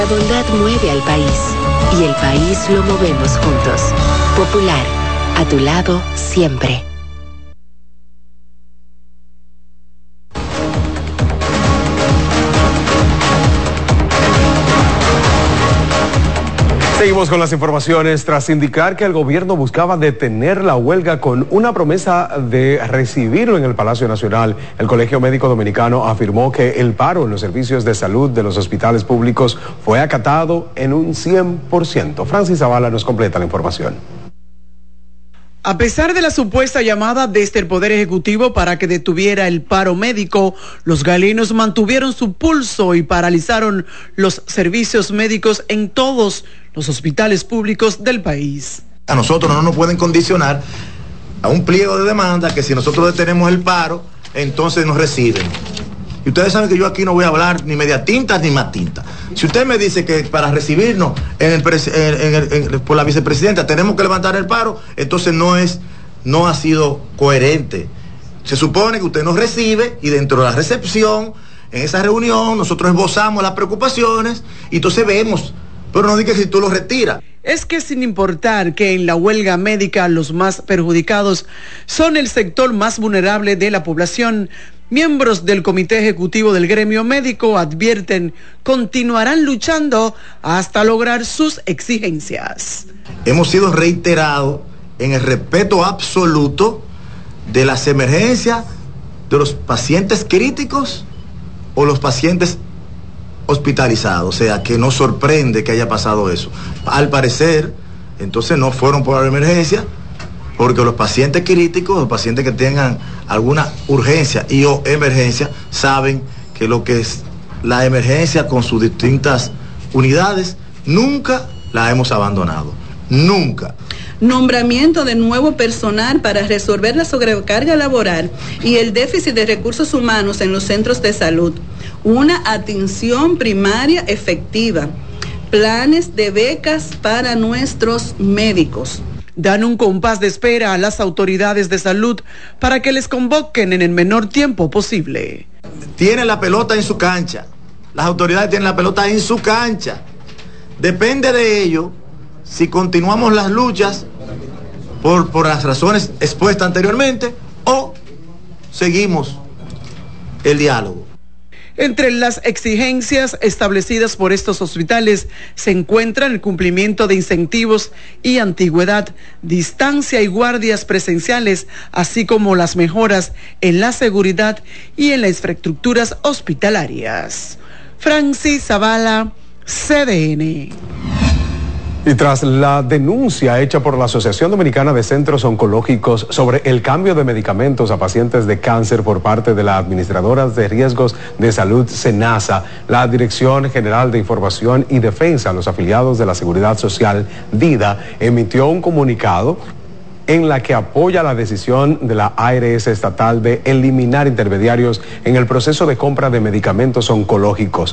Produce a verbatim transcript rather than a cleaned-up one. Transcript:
La bondad mueve al país y el país lo movemos juntos. Popular, a tu lado siempre. Seguimos con las informaciones. Tras indicar que el gobierno buscaba detener la huelga con una promesa de recibirlo en el Palacio Nacional, el Colegio Médico Dominicano afirmó que el paro en los servicios de salud de los hospitales públicos fue acatado en un cien por ciento. Francis Zavala nos completa la información. A pesar de la supuesta llamada desde el Poder Ejecutivo para que detuviera el paro médico, los galenos mantuvieron su pulso y paralizaron los servicios médicos en todos los hospitales públicos del país. A nosotros no nos pueden condicionar a un pliego de demanda que si nosotros detenemos el paro, entonces nos reciben. Y ustedes saben que yo aquí no voy a hablar ni media tinta ni más tinta. Si usted me dice que para recibirnos en el pres, en el, en, por la vicepresidenta tenemos que levantar el paro, entonces no es, no ha sido coherente. Se supone que usted nos recibe y dentro de la recepción, en esa reunión, nosotros esbozamos las preocupaciones y entonces vemos, pero no diga que si tú lo retiras. Es que sin importar que en la huelga médica los más perjudicados son el sector más vulnerable de la población, miembros del Comité Ejecutivo del Gremio Médico advierten continuarán luchando hasta lograr sus exigencias. Hemos sido reiterados en el respeto absoluto de las emergencias de los pacientes críticos o los pacientes hospitalizados, o sea, que nos sorprende que haya pasado eso. Al parecer, entonces no fueron por la emergencia, porque los pacientes críticos, los pacientes que tengan alguna urgencia y o emergencia, saben que lo que es la emergencia con sus distintas unidades, nunca la hemos abandonado, nunca. Nombramiento de nuevo personal para resolver la sobrecarga laboral y el déficit de recursos humanos en los centros de salud. Una atención primaria efectiva. Planes de becas para nuestros médicos. Dan un compás de espera a las autoridades de salud para que les convoquen en el menor tiempo posible. Tienen la pelota en su cancha. Las autoridades tienen la pelota en su cancha. Depende de ello si continuamos las luchas por, por las razones expuestas anteriormente o seguimos el diálogo. Entre las exigencias establecidas por estos hospitales se encuentran el cumplimiento de incentivos y antigüedad, distancia y guardias presenciales, así como las mejoras en la seguridad y en las infraestructuras hospitalarias. Francis Zavala, C D N. Y tras la denuncia hecha por la Asociación Dominicana de Centros Oncológicos sobre el cambio de medicamentos a pacientes de cáncer por parte de la Administradora de Riesgos de Salud, SENASA, la Dirección General de Información y Defensa, los afiliados de la Seguridad Social, DIDA, emitió un comunicado en la que apoya la decisión de la A R S estatal de eliminar intermediarios en el proceso de compra de medicamentos oncológicos.